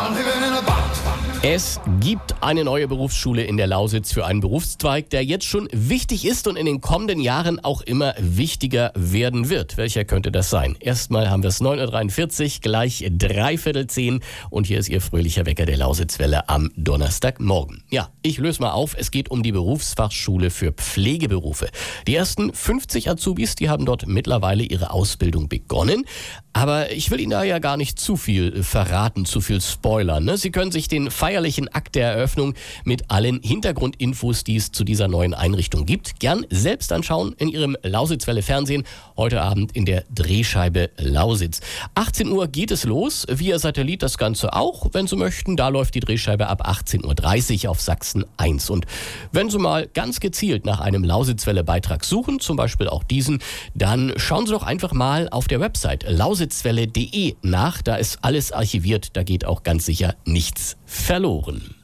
Es gibt eine neue Berufsschule in der Lausitz für einen Berufszweig, der jetzt schon wichtig ist und in den kommenden Jahren auch immer wichtiger werden wird. Welcher könnte das sein? Erstmal haben wir es 9.43 Uhr, gleich 9:45 und hier ist Ihr fröhlicher Wecker der Lausitzwelle am Donnerstagmorgen. Ja, ich löse mal auf. Es geht um die Berufsfachschule für Pflegeberufe. Die ersten 50 Azubis, die haben dort mittlerweile ihre Ausbildung begonnen. Aber ich will Ihnen da ja gar nicht zu viel verraten, zu viel spoilern, ne? Sie können sich den feierlichen Akt der Eröffnung mit allen Hintergrundinfos, die es zu dieser neuen Einrichtung gibt, gern selbst anschauen in Ihrem Lausitzwelle Fernsehen. Heute Abend in der Drehscheibe Lausitz. 18 Uhr geht es los, via Satellit das Ganze auch, wenn Sie möchten. Da läuft die Drehscheibe ab 18.30 Uhr auf Sachsen 1. Und wenn Sie mal ganz gezielt nach einem Lausitzwelle-Beitrag suchen, zum Beispiel auch diesen, dann schauen Sie doch einfach mal auf der Website lausitzwelle.de nach. Da ist alles archiviert, da geht auch ganz sicher nichts verloren.